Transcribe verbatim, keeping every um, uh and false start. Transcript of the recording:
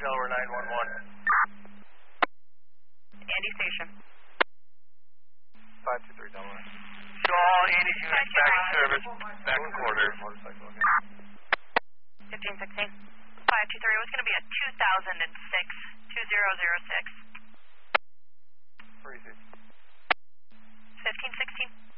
Delaware nine one one. Andy Station. five two three Delaware. Show all Andy's units back in service, back in quarters. fifteen sixteen. five two three, it was going to be a two thousand six, two thousand six. Where is it? fifteen sixteen.